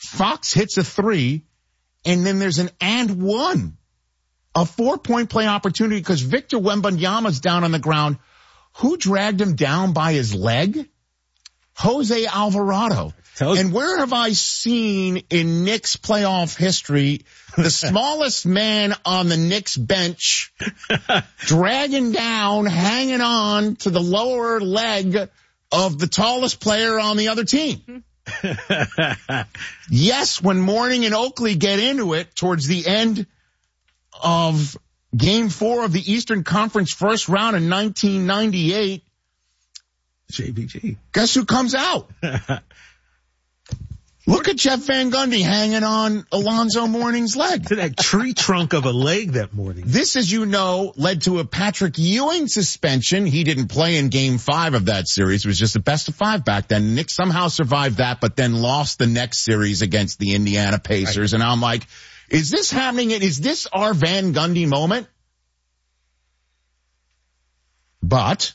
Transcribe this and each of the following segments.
Fox hits a three, and then there's an and one. A 4-point play opportunity because Victor Wembanyama's down on the ground. Who dragged him down by his leg? Jose Alvarado. And where have I seen in Knicks playoff history the smallest man on the Knicks bench dragging down, hanging on to the lower leg of the tallest player on the other team? Yes, when Mourning and Oakley get into it towards the end of Game 4 of the Eastern Conference first round in 1998, JVG. Guess who comes out? Look at Jeff Van Gundy hanging on Alonzo Mourning's leg. To that tree trunk of a leg that morning. This, as you know, led to a Patrick Ewing suspension. He didn't play in Game 5 of that series. It was just a best-of-5 back then. Knicks somehow survived that, but then lost the next series against the Indiana Pacers. Right. And I'm like, is this happening? Is this our Van Gundy moment? But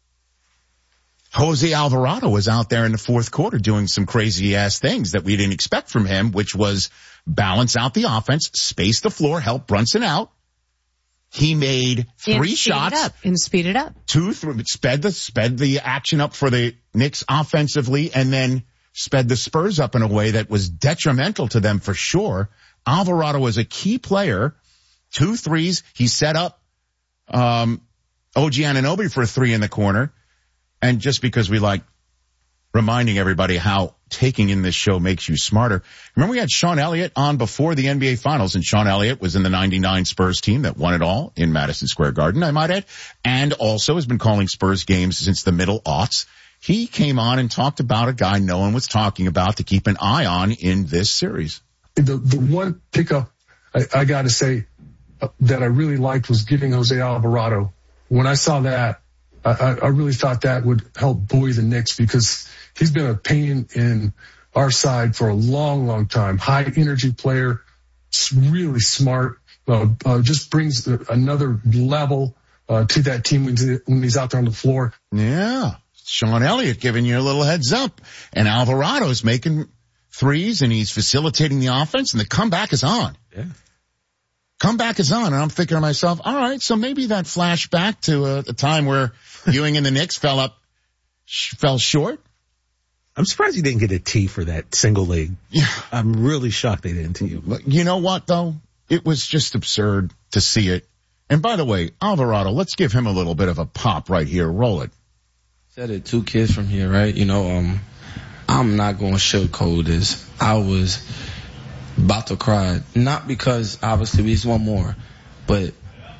Jose Alvarado was out there in the fourth quarter doing some crazy-ass things that we didn't expect from him, which was balance out the offense, space the floor, help Brunson out. He made three shots. Speed it up. Sped the action up for the Knicks offensively, and then sped the Spurs up in a way that was detrimental to them for sure. Alvarado was a key player. 2 threes. He set up OG Anunoby for a 3 in the corner. And just because we like reminding everybody how taking in this show makes you smarter. Remember we had Sean Elliott on before the NBA Finals, and Sean Elliott was in the 99 Spurs team that won it all in Madison Square Garden, I might add, and also has been calling Spurs games since the middle aughts. He came on and talked about a guy no one was talking about to keep an eye on in this series. The one pickup I got to say that I really liked was giving Jose Alvarado. When I saw that, I really thought that would help buoy the Knicks because he's been a pain in our side for a long, long time. High energy player, really smart, just brings another level to that team when he's out there on the floor. Yeah. Sean Elliott giving you a little heads up, and Alvarado's making threes and he's facilitating the offense, and the comeback is on. Yeah. Comeback is on, and I'm thinking to myself, all right, so maybe that flashback to a time where Ewing and the Knicks fell short. I'm surprised he didn't get a T for that single leg. Yeah. I'm really shocked they didn't T. You know what, though? It was just absurd to see it. And by the way, Alvarado, let's give him a little bit of a pop right here. Roll it. Said it, 2 kids from here, right? You know, I'm not going to sugarcoat this. I was about to cry. Not because, obviously, we just want more, but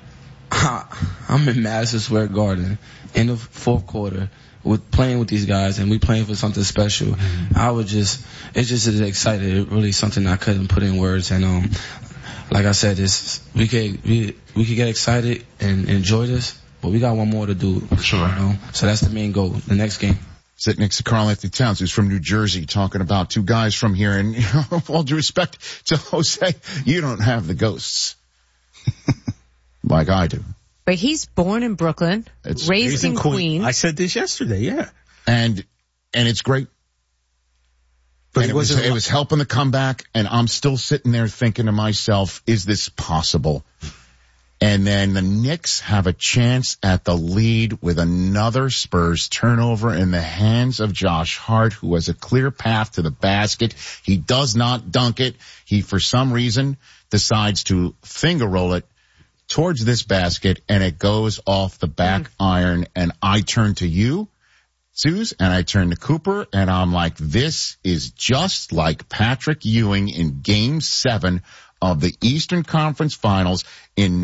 I'm in Madison Square Garden in the fourth quarter playing with these guys, and we playing for something special. Mm-hmm. It's just as excited. It really something I couldn't put in words. And, like I said, we could get excited and enjoy this, but we got one more to do. Sure. You know? So that's the main goal, the next game. Sitting next to Karl-Anthony Towns, who's from New Jersey, talking about 2 guys from here. And with all due respect to Jose, you don't have the ghosts like I do. But he's born in Brooklyn, raised in Queens. I said this yesterday, yeah. And it's great. But it was helping the comeback, and I'm still sitting there thinking to myself, is this possible? And then the Knicks have a chance at the lead with another Spurs turnover in the hands of Josh Hart, who has a clear path to the basket. He does not dunk it. He, for some reason, decides to finger roll it towards this basket, and it goes off the back iron. And I turn to you, Suze, and I turn to Cooper, and I'm like, this is just like Patrick Ewing in Game 7 of the Eastern Conference Finals in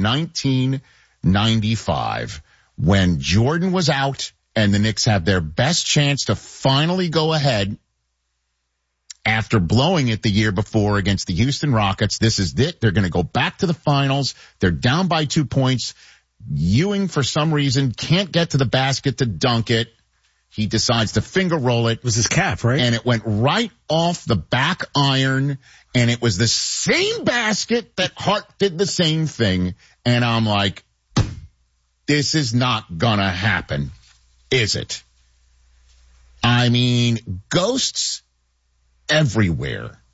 1995, when Jordan was out and the Knicks had their best chance to finally go ahead after blowing it the year before against the Houston Rockets. This is it. They're going to go back to the finals. They're down by 2 points. Ewing, for some reason, can't get to the basket to dunk it. He decides to finger roll it. It was his calf, right? And it went right off the back iron, and it was the same basket that Hart did the same thing. And I'm like, this is not gonna happen, is it? I mean, ghosts everywhere.